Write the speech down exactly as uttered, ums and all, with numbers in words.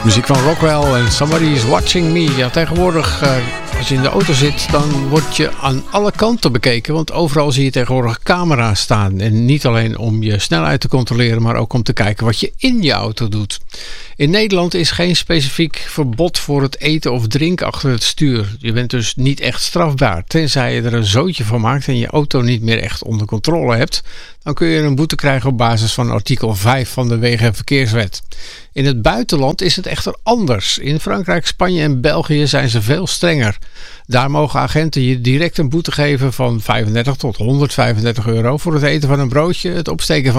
Muziek van Rockwell en Somebody is Watching Me. Ja, tegenwoordig, uh, als je in de auto zit, dan word je aan alle kanten bekeken. Want overal zie je tegenwoordig camera's staan. En niet alleen om je snelheid te controleren, maar ook om te kijken wat je in je auto doet. In Nederland is geen specifiek verbod voor het eten of drinken achter het stuur. Je bent dus niet echt strafbaar. Tenzij je er een zootje van maakt en je auto niet meer echt onder controle hebt. Dan kun je een boete krijgen op basis van artikel vijf van de Wegen- en Verkeerswet. In het buitenland is het echter anders. In Frankrijk, Spanje en België zijn ze veel strenger. Daar mogen agenten je direct een boete geven van vijfendertig tot honderdvijfendertig euro voor het eten van een broodje, het opsteken van